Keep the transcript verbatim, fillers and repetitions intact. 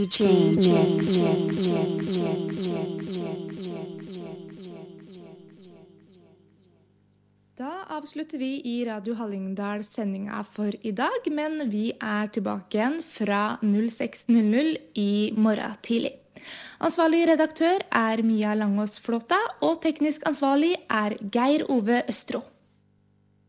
Da avslutter vi i Radio Hallingdal sendinga for i dag, men vi er tilbake igjen fra seks null null i morgen tidlig. Ansvarlig redaktør er Mia Langås Flåta, og teknisk ansvarlig er Geir Ove Østro.